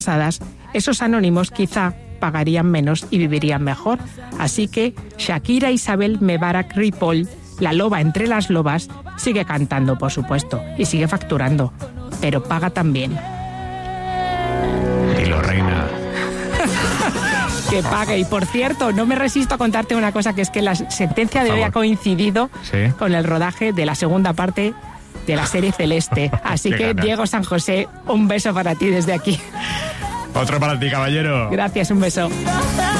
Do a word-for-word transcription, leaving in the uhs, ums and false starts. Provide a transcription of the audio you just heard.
esos anónimos quizá pagarían menos y vivirían mejor. Así que Shakira Isabel Mebarak Ripoll, la loba entre las lobas, sigue cantando, por supuesto, y sigue facturando, pero paga también. Dilo, reina. Que pague. Y por cierto, no me resisto a contarte una cosa, que es que la sentencia de hoy ha coincidido ¿Sí? con el rodaje de la segunda parte de la serie Celeste. Así que, ganas. Diego San José, un beso para ti desde aquí. Otro para ti, caballero. Gracias, un beso.